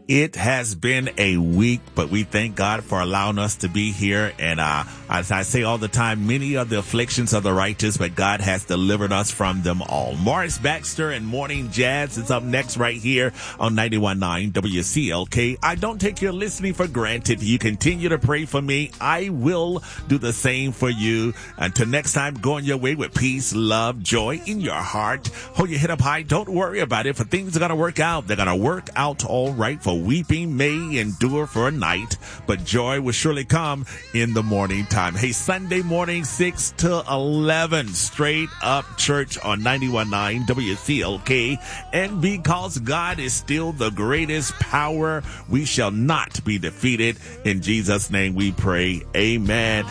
It has been a week, but we thank God for allowing us to be here. And as I say all the time, many are the afflictions of the righteous, but God has delivered us from them all. Morris Baxter and Morning Jazz is up next right here on 91.9 WCLK. I don't take your listening for granted. You continue to pray for me. I will do the same for you. Until next time, go on your way with peace, love, joy in your heart. Hold your head up high. Don't worry about it, for things are going to work out. They're going to work out all right. For weeping may endure for a night, but joy will surely come in the morning time. Hey, Sunday morning, 6 to 11, straight up church on 91.9 WCLK. And because God is still the greatest power, we shall not be defeated. In Jesus' name we pray. Amen.